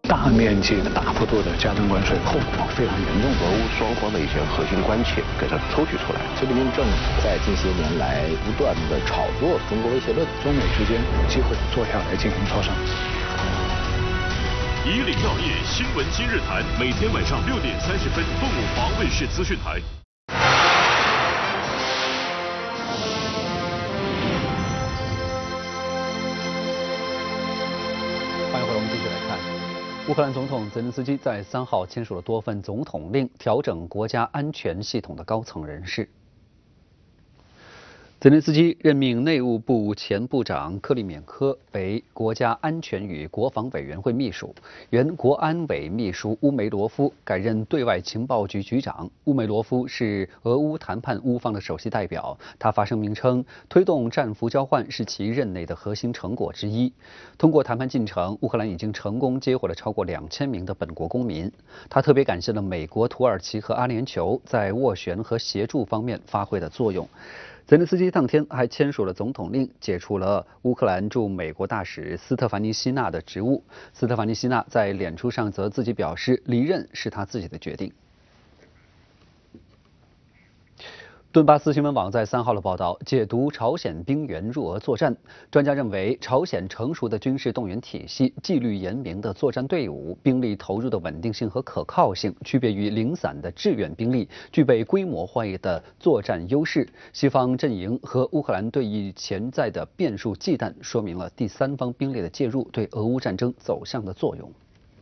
大面积的、大幅度的加征关税，后果非常严重。 俄乌双方的一些核心关切给它抽取出来。 习近平政府在近些年来不断的炒作中国威胁论， 中美之间有机会坐下来进行磋商。 以岭药业新闻今日谈，每天晚上6点30分，凤舞华卫视资讯台。 欢迎回来，我们继续来看。乌克兰总统泽连斯基在3号签署了多份总统令，调整国家安全系统的高层人事。泽连斯基任命内务部前部长克里缅科为国家安全与国防委员会秘书，原国安委秘书乌梅罗夫改任对外情报局局长。乌梅罗夫是俄乌谈判乌方的首席代表，他发声明称，推动战俘交换是其任内的核心成果之一。通过谈判进程，乌克兰已经成功接回了超过2000名的本国公民。他特别感谢了美国、土耳其和阿联酋在斡旋和协助方面发挥的作用。泽连斯基当天还签署了总统令，解除了乌克兰驻美国大使斯特凡尼希纳的职务。斯特凡尼希纳在脸书上则自己表示，离任是他自己的决定。顿巴斯新闻网在3号的报道解读朝鲜兵员入俄作战。专家认为，朝鲜成熟的军事动员体系、纪律严明的作战队伍、兵力投入的稳定性和可靠性，区别于零散的志愿兵力，具备规模化的作战优势。西方阵营和乌克兰对于潜在的变数忌惮，说明了第三方兵力的介入对俄乌战争走向的作用。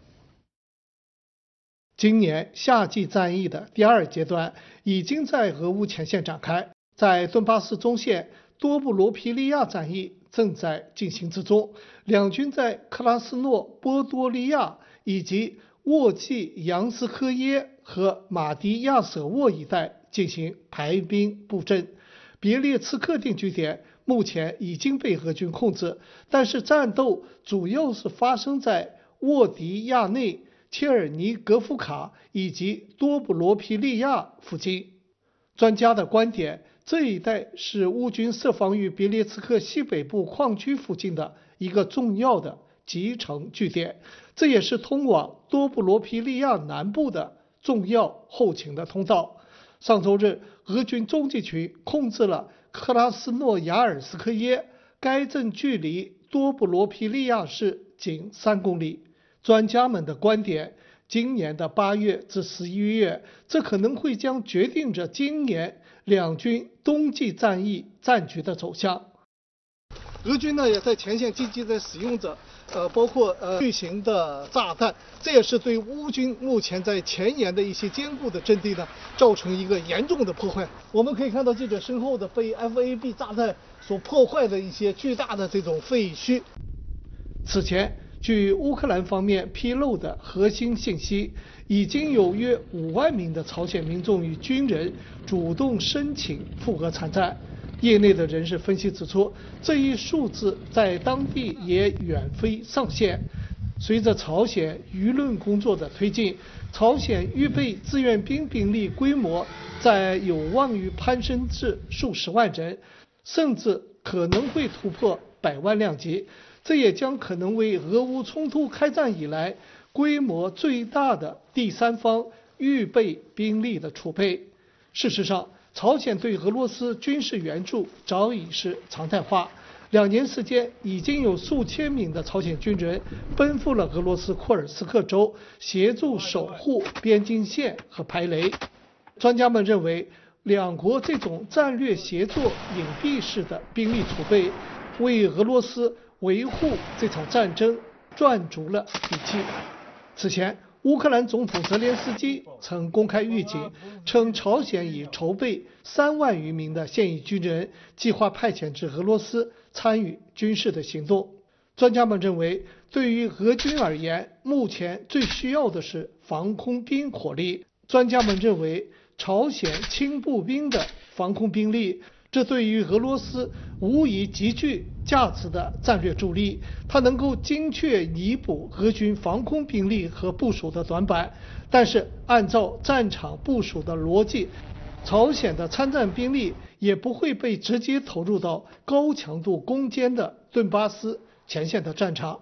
今年夏季战役的第2阶段已经在俄乌前线展开，在顿巴斯中线多布罗皮利亚战役正在进行之中，两军在克拉斯诺波多利亚以及沃季扬斯科耶和马迪亚舍沃一带进行排兵布阵。别列茨克定居点目前已经被俄军控制，但是战斗主要是发生在沃迪亚内、切尔尼格夫卡以及多布罗皮利亚附近。专家的观点，这一带是乌军设防于别列茨克西北部矿区附近的一个重要的集成据点，这也是通往多布罗皮利亚南部的重要后勤的通道。上周日，俄军中继群控制了克拉斯诺亚尔斯科耶，该镇距离多布罗皮利亚市仅3公里。专家们的观点，今年的8月至11月，这可能会将决定着今年两军冬季战役战局的走向。俄军呢也在前线积极地使用着包括巨型的炸弹，这也是对乌军目前在前沿的一些坚固的阵地呢造成一个严重的破坏。我们可以看到记者身后的被 FAB 炸弹所破坏的一些巨大的这种废墟。此前，据乌克兰方面披露的核心信息，已经有约5万名的朝鲜民众与军人主动申请赴俄参战。业内的人士分析指出，这一数字在当地也远非上限。随着朝鲜舆论工作的推进，朝鲜预备志愿兵兵力规模在有望于攀升至数十万人，甚至可能会突破100万量级。这也将可能为俄乌冲突开战以来规模最大的第三方预备兵力的储备。事实上，朝鲜对俄罗斯军事援助早已是常态化，2年时间已经有数千名的朝鲜军人奔赴了俄罗斯库尔斯克州，协助守护边境线和排雷。专家们认为，两国这种战略协作隐蔽式的兵力储备，为俄罗斯维护这场战争赚足了底气。此前，乌克兰总统泽连斯基曾公开预警，称朝鲜已筹备3万余名的现役军人，计划派遣至俄罗斯参与军事的行动。专家们认为，对于俄军而言，目前最需要的是防空兵火力。专家们认为，朝鲜轻步兵的防空兵力，这对于俄罗斯无疑极具价值的战略助力，它能够精确弥补俄军防空兵力和部署的短板。但是，按照战场部署的逻辑，朝鲜的参战兵力也不会被直接投入到高强度攻坚的顿巴斯前线的战场。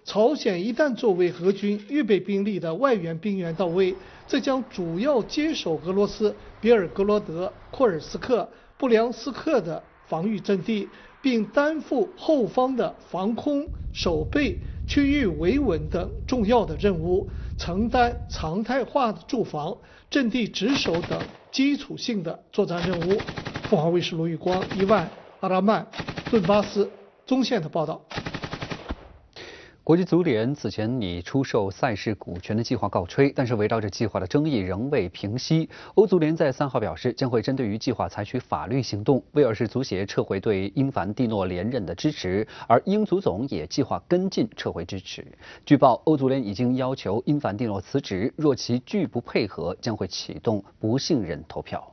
朝鲜一旦作为俄军预备兵力的外援兵员到位，这将主要接手俄罗斯别尔格罗德、库尔斯克、布良斯克的防御阵地，并担负后方的防空、守备、区域维稳等重要的任务，承担常态化的驻防、阵地值守等基础性的作战任务。凤凰卫视罗宇光、伊万、阿拉曼、顿巴斯中线的报道。 国际足联此前拟出售赛事股权的计划告吹，但是围绕着计划的争议仍未平息。欧足联在3号表示，将会针对于计划采取法律行动。威尔士足协撤回对因凡蒂诺连任的支持，而英足总也计划跟进撤回支持。据报，欧足联已经要求因凡蒂诺辞职，若其拒不配合，将会启动不信任投票。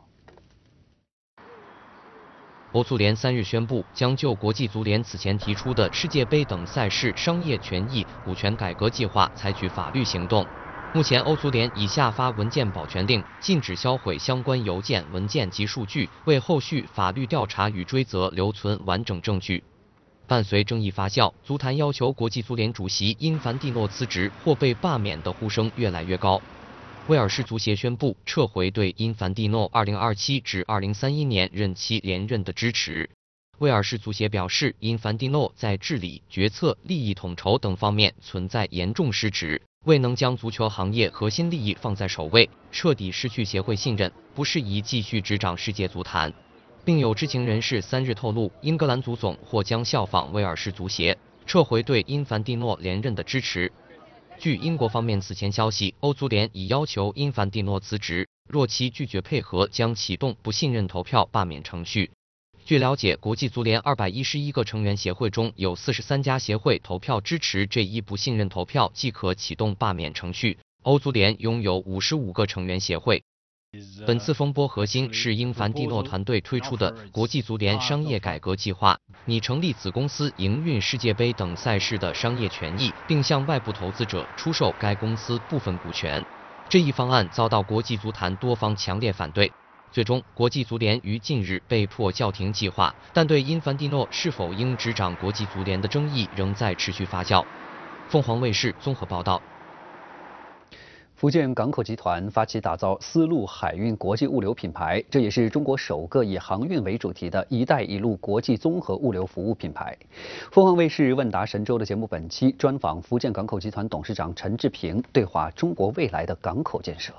欧足联3日宣布，将就国际足联此前提出的世界杯等赛事商业权益股权改革计划采取法律行动。目前，欧足联已下发文件保全令，禁止销毁相关邮件、文件及数据，为后续法律调查与追责留存完整证据。伴随争议发酵，足坛要求国际足联主席因凡蒂诺辞职或被罢免的呼声越来越高。威尔士足协宣布撤回对因凡蒂诺2027至2031年任期连任的支持。威尔士足协表示，因凡蒂诺在治理、决策、利益统筹等方面存在严重失职，未能将足球行业核心利益放在首位，彻底失去协会信任，不适宜继续执掌世界足坛。并有知情人士3日透露，英格兰足总或将效仿威尔士足协，撤回对因凡蒂诺连任的支持。据英国方面此前消息，欧足联已要求因凡蒂诺辞职，若其拒绝配合，将启动不信任投票罢免程序。据了解，国际足联211个成员协会中有43家协会投票支持这一不信任投票，即可启动罢免程序。欧足联拥有55个成员协会。本次风波核心是因凡蒂诺团队推出的国际足联商业改革计划，拟成立子公司营运世界杯等赛事的商业权益，并向外部投资者出售该公司部分股权。这一方案遭到国际足坛多方强烈反对，最终国际足联于近日被迫叫停计划，但对因凡蒂诺是否应执掌国际足联的争议仍在持续发酵。凤凰卫视综合报道。 福建港口集团发起打造丝路海运国际物流品牌，这也是中国首个以航运为主题的一带一路国际综合物流服务品牌。凤凰卫视问答神州的节目本期专访福建港口集团董事长陈志平，对话中国未来的港口建设。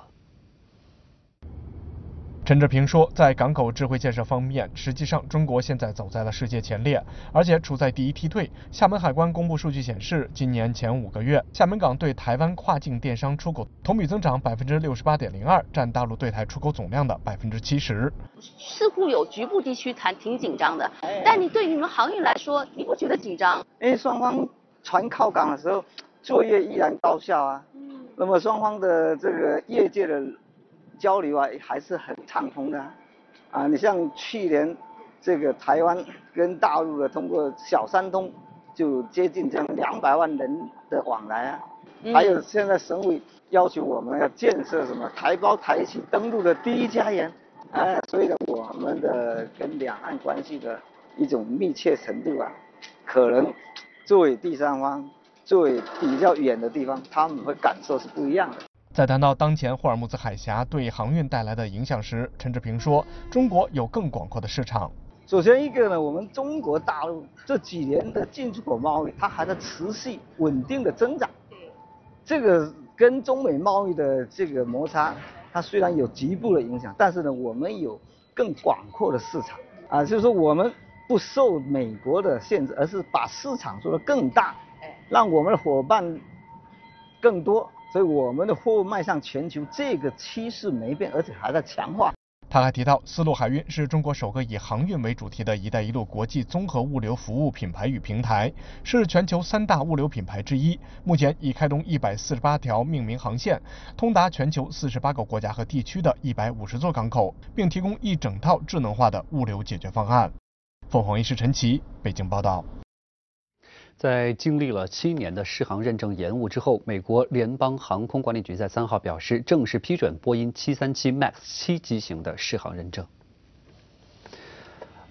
陈志平说，在港口智慧建设方面，实际上中国现在走在了世界前列，而且处在第一梯队。厦门海关公布数据显示，今年前5个月，厦门港对台湾跨境电商出口同比增长68.02%，占大陆对台出口总量的70%。 似乎有局部地区谈挺紧张的，但你对于你们航运来说，你不觉得紧张？ 因为双方船靠港的时候，作业依然高效啊。那么双方的这个业界的交流啊，还是很畅通的啊。你像去年这个台湾跟大陆的通过小三通，就接近这样200万人的往来啊。还有现在省委要求我们要建设什么台胞台企登陆的第一家园，所以呢，我们的跟两岸关系的一种密切程度啊，可能作为第三方，作为比较远的地方，他们会感受是不一样的。 在谈到当前霍尔木兹海峡对航运带来的影响时，陈志平说，中国有更广阔的市场。 首先一个呢，我们中国大陆这几年的进出口贸易，它还在持续稳定的增长。这个跟中美贸易的这个摩擦，它虽然有局部的影响，但是呢，我们有更广阔的市场啊，就是说我们不受美国的限制，而是把市场做得更大，让我们的伙伴更多。所以我们的货物迈向全球，这个趋势没变，而且还在强化。 他还提到，丝路海运是中国首个以航运为主题的一带一路国际综合物流服务品牌与平台，是全球3大物流品牌之一。目前已开通148条命名航线，通达全球48个国家和地区的150座港口，并提供一整套智能化的物流解决方案。凤凰卫视陈奇北京报道。 在经历了7年的适航认证延误之后，美国联邦航空管理局在3号表示，正式批准波音737 MAX 7机型的适航认证。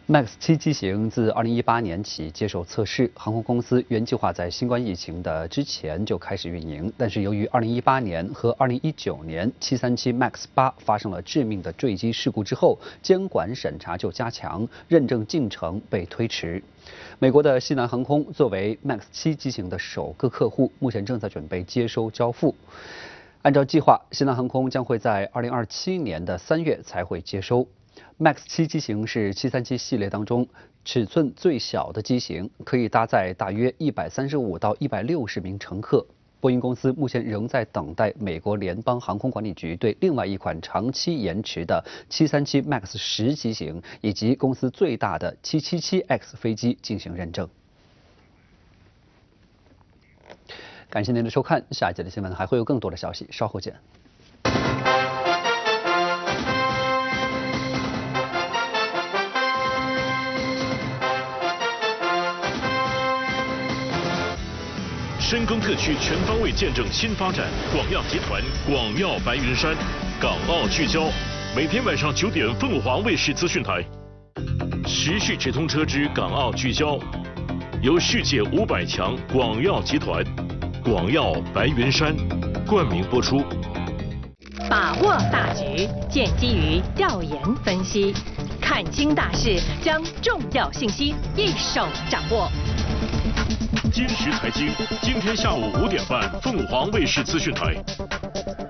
MAX 7机型自2018年起接受测试，航空公司原计划在新冠疫情的之前就开始运营，但是由于2018年和2019年737 MAX 8发生了致命的坠机事故之后，监管审查就加强，认证进程被推迟。美国的西南航空作为 MAX 7机型的首个客户，目前正在准备接收交付。按照计划，西南航空将会在2027年的3月才会接收。MAX 7机型是737系列当中尺寸最小的机型，可以搭载大约135到160名乘客。波音公司目前仍在等待美国联邦航空管理局对另外一款长期延迟的737 MAX 10机型以及公司最大的777X 飞机进行认证。感谢您的收看，下一节的新闻还会有更多的消息，稍后见。 深耕特区，全方位见证新发展。广药集团，广药白云山，港澳聚焦。每天晚上9点，凤舞华卫视资讯台。时序直通车之港澳聚焦，由世界500强广药集团、广药白云山冠名播出。 把握大局，建基于调研分析，看清大势，将重要信息一手掌握。 今时财经，今天下午5点半，凤舞华卫视资讯台。